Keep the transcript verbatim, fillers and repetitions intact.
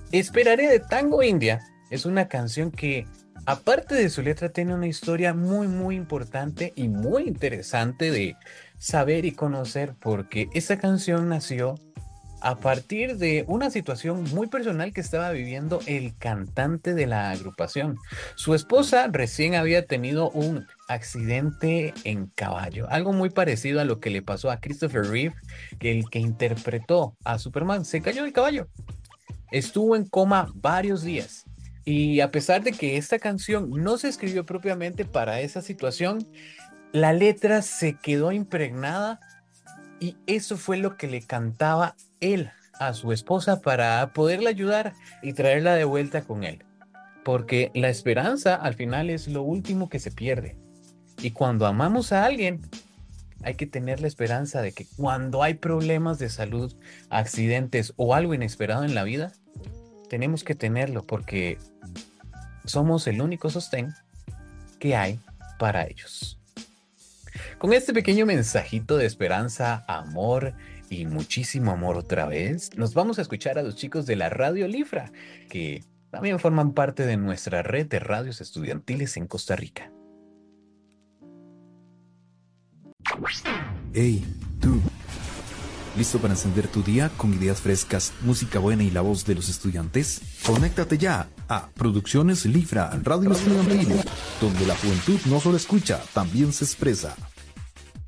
Esperaré de Tango India es una canción que, aparte de su letra, tiene una historia muy, muy importante y muy interesante de saber y conocer, porque esta canción nació a partir de una situación muy personal que estaba viviendo el cantante de la agrupación. Su esposa recién había tenido un accidente en caballo, algo muy parecido a lo que le pasó a Christopher Reeve, que el que interpretó a Superman se cayó del caballo. Estuvo en coma varios días. Y a pesar de que esta canción no se escribió propiamente para esa situación, la letra se quedó impregnada y eso fue lo que le cantaba él a su esposa para poderla ayudar y traerla de vuelta con él. Porque la esperanza al final es lo último que se pierde. Y cuando amamos a alguien, hay que tener la esperanza de que cuando hay problemas de salud, accidentes o algo inesperado en la vida, tenemos que tenerlo porque somos el único sostén que hay para ellos. Con este pequeño mensajito de esperanza, amor y muchísimo amor otra vez, nos vamos a escuchar a los chicos de la Radio Lifra, que también forman parte de nuestra red de radios estudiantiles en Costa Rica. Hey, tú. ¿Listo para encender tu día con ideas frescas, música buena y la voz de los estudiantes? Conéctate ya a Producciones Lifra, Radio Estudiantil, donde la juventud no solo escucha, también se expresa.